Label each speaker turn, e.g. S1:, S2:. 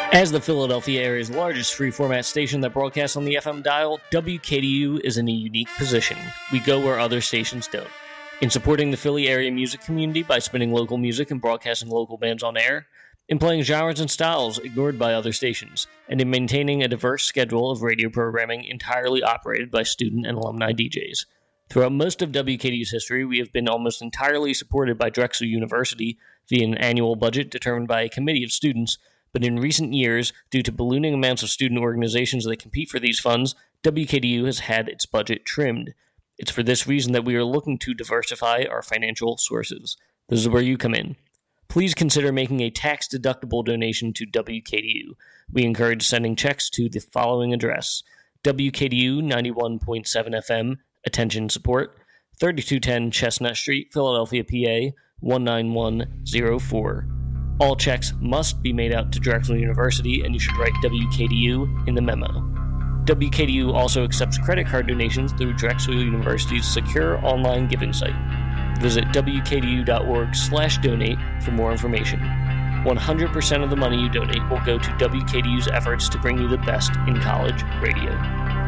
S1: As the Philadelphia area's largest free-format station that broadcasts on the FM dial, WKDU is in a unique position. We go where other stations don't. In supporting the Philly area music community by spinning local music and broadcasting local bands on air, in playing genres and styles ignored by other stations, and in maintaining a diverse schedule of radio programming entirely operated by student and alumni DJs. Throughout most of WKDU's history, we have been almost entirely supported by Drexel University via an annual budget determined by a committee of students, but in recent years, due to ballooning amounts of student organizations that compete for these funds, WKDU has had its budget trimmed. It's for this reason that we are looking to diversify our financial sources. This is where you come in. Please consider making a tax-deductible donation to WKDU. We encourage sending checks to the following address: WKDU 91.7 FM, Attention Support, 3210 Chestnut Street, Philadelphia, PA 19104. All checks must be made out to Drexel University, and you should write WKDU in the memo. WKDU also accepts credit card donations through Drexel University's secure online giving site. Visit wkdu.org/donate for more information. 100% of the money you donate will go to WKDU's efforts to bring you the best in college radio.